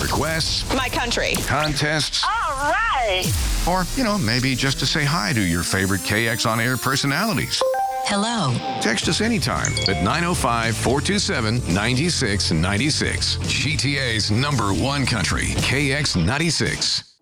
requests, My country. contests, All right. or, maybe just to say hi to your favorite KX On Air personalities. Hello. Text us anytime at 905-427-9696. GTA's #1 country, KX96.